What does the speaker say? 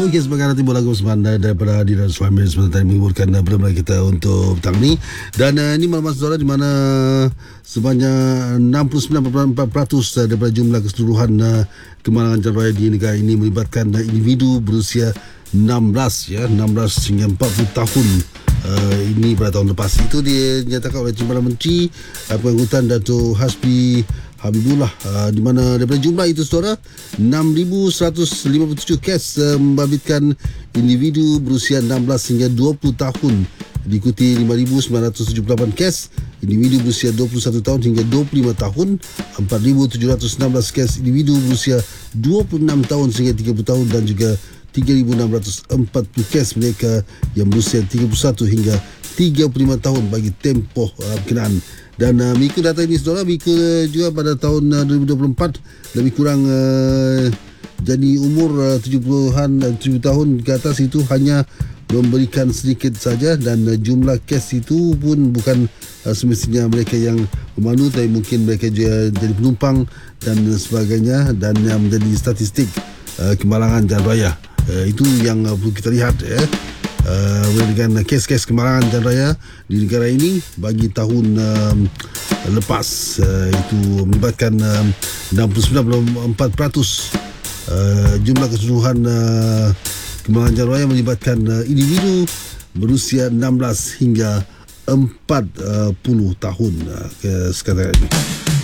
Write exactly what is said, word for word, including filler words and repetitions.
Okey, sebagai nanti lagu semanda daripada Dira Suhaimi sebentar menghiburkan benar-benar kita untuk petang ni. Dan uh, ini maklumat saudara di mana sebanyak enam puluh sembilan perpuluhan empat peratus daripada jumlah keseluruhan uh, kemalangan jalan raya di negara ini melibatkan uh, individu berusia enam belas ya, enam belas hingga empat puluh tahun. Uh, ini pada tahun lepas. Itu dinyatakan oleh Timbalan Menteri uh, Pengangkutan Dato' Hasbi Habibullah, uh, di mana daripada jumlah itu saudara enam ribu seratus lima puluh tujuh kes uh, membabitkan individu berusia enam belas hingga dua puluh tahun, diikuti lima ribu sembilan ratus tujuh puluh lapan kes individu berusia dua puluh satu tahun hingga dua puluh lima tahun, empat ribu tujuh ratus enam belas kes individu berusia dua puluh enam tahun hingga tiga puluh tahun, dan juga tiga ribu enam ratus empat puluh kes mereka yang berusia tiga puluh satu hingga tiga puluh lima tahun bagi tempoh uh, berkenaan. Dan uh, mengikut data ini saudara, mengikut uh, juga pada tahun uh, dua ribu dua puluh empat lebih kurang uh, jadi umur uh, tujuh puluhan uh, tujuh tahun ke atas itu hanya memberikan sedikit saja, dan uh, jumlah kes itu pun bukan uh, semestinya mereka yang memandu, tapi mungkin mereka juga jadi penumpang dan sebagainya, dan uh, menjadi statistik uh, kemalangan jalan raya. Uh, itu yang uh, perlu kita lihat ya. Uh, dengan kes-kes kemalangan jalan raya di negara ini bagi tahun um, lepas, uh, itu melibatkan um, enam puluh sembilan perpuluhan empat peratus uh, jumlah keseluruhan uh, kemalangan jalan raya melibatkan uh, individu berusia enam belas hingga empat puluh tahun uh, ke sekarang ini.